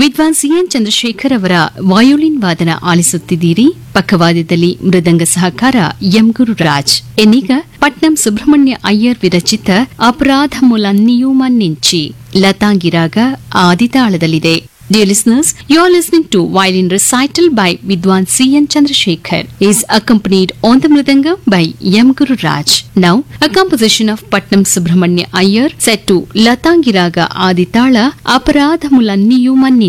ವಿದ್ವಾನ್ ಸಿಎನ್ ಚಂದ್ರಶೇಖರ್ ಅವರ ವಯೋಲಿನ್ ವಾದನ ಆಲಿಸುತ್ತಿದ್ದೀರಿ. ಪಕ್ಕವಾದ್ಯದಲ್ಲಿ ಮೃದಂಗ ಸಹಕಾರ ಎಂ ಗುರುರಾಜ್. ಇನ್ನೀಗ Patnam Subrahmanya Iyer ವಿರಚಿತ ಅಪರಾಧములన్నీయు ಮನ್ನಿಂಚಿ ಲತಾಂಗಿರಾಗ ಆದಿತಾಳದಲ್ಲಿದೆ. Dear listeners, you are listening to violin recital by Vidwan C.N. Chandrasekhar. He is accompanied on the mridanga by M. Guru Raj. Now, a composition of Patnam Subramanya Iyer set to Latangiraga Aditala Aparadhamulanniyu Manni.